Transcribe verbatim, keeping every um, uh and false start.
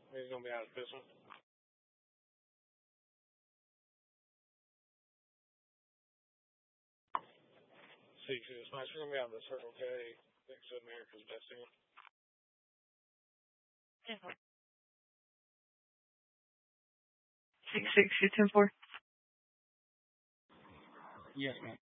He's gonna be out of this one. Six is my gonna be out of the Circle K. Thanks to America's Best Inn. Six six two ten four. Yes, ma'am.